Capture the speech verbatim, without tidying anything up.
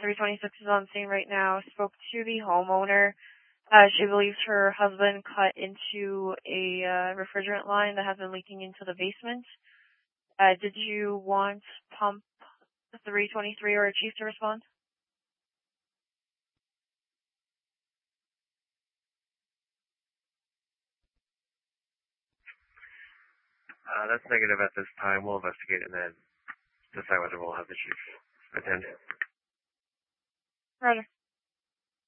three twenty-six is on scene right now. Spoke to the homeowner. Uh, she believes her husband cut into a uh, refrigerant line that has been leaking into the basement. Uh, did you want pump three twenty-three or a chief to respond? Uh, that's negative at this time. We'll investigate and then decide whether we'll have the chief attend. Roger.